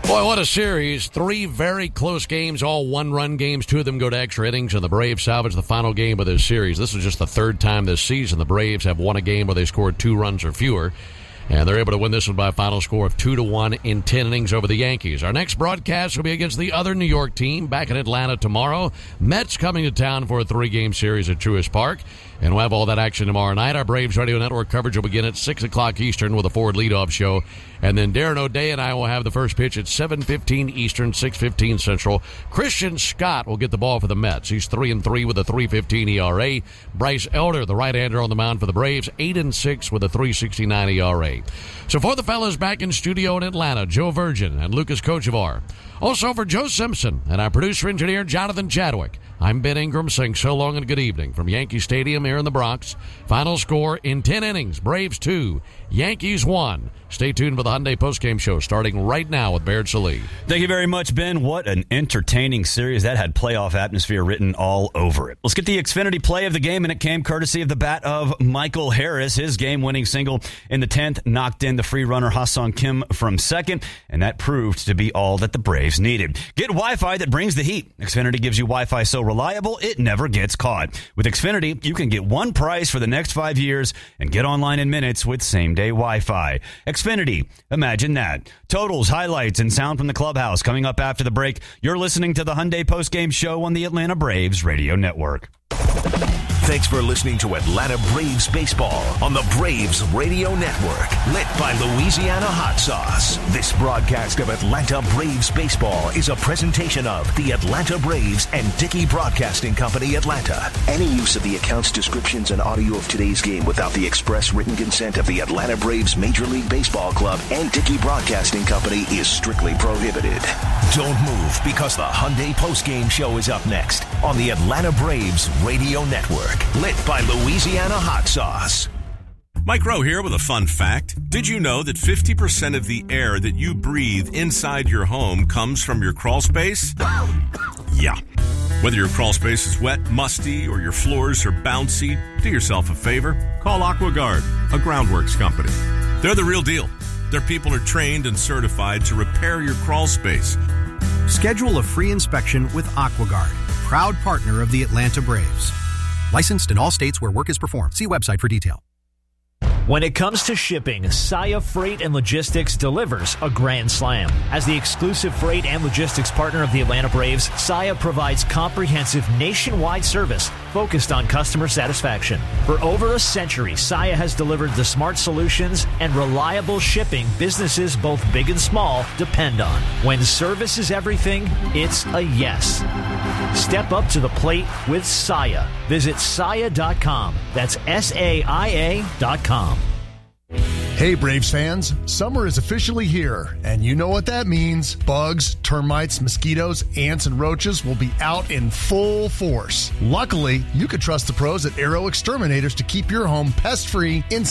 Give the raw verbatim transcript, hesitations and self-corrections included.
Boy, what a series. Three very close games, all one-run games. Two of them go to extra innings, and the Braves salvage the final game of this series. This is just the third time this season the Braves have won a game where they scored two runs or fewer. And they're able to win this one by a final score of two to one in ten innings over the Yankees. Our next broadcast will be against the other New York team back in Atlanta tomorrow. Mets coming to town for a three-game series at Truist Park. And we'll have all that action tomorrow night. Our Braves Radio Network coverage will begin at six o'clock Eastern with a forward leadoff show. And then Darren O'Day and I will have the first pitch at seven fifteen Eastern, six fifteen Central. Christian Scott will get the ball for the Mets. He's three and three with a three fifteen E R A. Bryce Elder, the right-hander on the mound for the Braves, eight and six with a three sixty-nine E R A. So for the fellas back in studio in Atlanta, Joe Virgin and Lucas Kochevar. Also for Joe Simpson and our producer-engineer, Jonathan Chadwick, I'm Ben Ingram saying so long and good evening from Yankee Stadium here in the Bronx. Final score in ten innings, Braves two, Yankees one. Stay tuned for the Hyundai postgame show starting right now with Baird Salee. Thank you very much, Ben. What an entertaining series. That had playoff atmosphere written all over it. Let's get the Xfinity play of the game, and it came courtesy of the bat of Michael Harris. His game-winning single in the tenth knocked in the free runner Ha-Seong Kim from second, and that proved to be all that the Braves needed. Get Wi-Fi that brings the heat. Xfinity gives you Wi-Fi so reliable it never gets caught. With Xfinity, you can get one price for the next five years and get online in minutes with same-day Wi-Fi. Xfinity, imagine that. Totals, highlights, and sound from the clubhouse coming up after the break. You're listening to the Hyundai postgame show on the Atlanta Braves Radio Network. Thanks for listening to Atlanta Braves Baseball on the Braves Radio Network, lit by Louisiana Hot Sauce. This broadcast of Atlanta Braves Baseball is a presentation of the Atlanta Braves and Dickey Broadcasting Company, Atlanta. Any use of the accounts, descriptions, and audio of today's game without the express written consent of the Atlanta Braves Major League Baseball Club and Dickey Broadcasting Company is strictly prohibited. Don't move, because the Hyundai postgame show is up next on the Atlanta Braves Radio Network, lit by Louisiana Hot Sauce. Mike Rowe here with a fun fact. Did you know that fifty percent of the air that you breathe inside your home comes from your crawl space? Yeah. Whether your crawl space is wet, musty, or your floors are bouncy, do yourself a favor. Call AquaGuard, a groundworks company. They're the real deal. Their people are trained and certified to repair your crawl space. Schedule a free inspection with AquaGuard, proud partner of the Atlanta Braves. Licensed in all states where work is performed. See website for detail. When it comes to shipping, Saia Freight and Logistics delivers a grand slam. As the exclusive freight and logistics partner of the Atlanta Braves, Saia provides comprehensive nationwide service focused on customer satisfaction. For over a century, Saia has delivered the smart solutions and reliable shipping businesses both big and small depend on. When service is everything, it's a yes. Step up to the plate with Saia. Visit Saia dot com. That's S A I A dot com. Hey Braves fans, summer is officially here, and you know what that means. Bugs, termites, mosquitoes, ants, and roaches will be out in full force. Luckily, you could trust the pros at Aero Exterminators to keep your home pest-free in